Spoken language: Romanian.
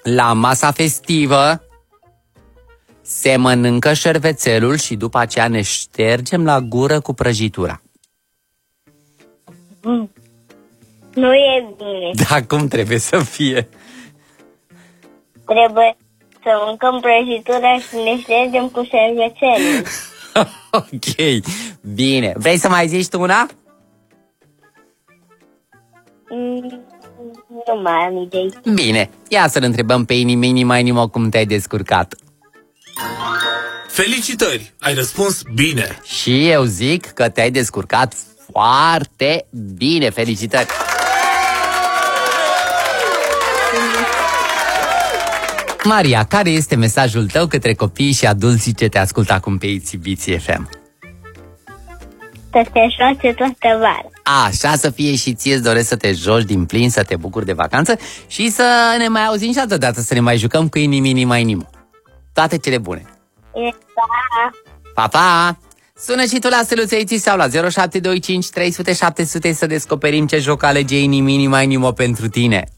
La masa festivă se mănâncă șervețelul și după aceea ne ștergem la gură cu prăjitura. Nu e bine. Da, cum trebuie să fie? Trebuie să mâncăm prăjitura și ne ștergem cu șervețelul. Ok, bine. Vrei să mai zici tu una? Nu mai am idei. Bine, ia să-l întrebăm pe Inimini cum te-ai descurcat. Felicitări! Ai răspuns bine! Și eu zic că te-ai descurcat foarte bine. Felicitări! Maria, care este mesajul tău către copiii și adulții ce te ascultă acum pe Itzibiții FM? Să te joace toată vara. Așa să fie și ție, îți doresc să te joci din plin, să te bucuri de vacanță și să ne mai auzim și altă dată, să ne mai jucăm cu Inimini. Toate cele bune! Pa! Pa, pa! Sună și tu la Steluței sau la 0725 300 700 să descoperim ce joc alege Inimini pentru tine.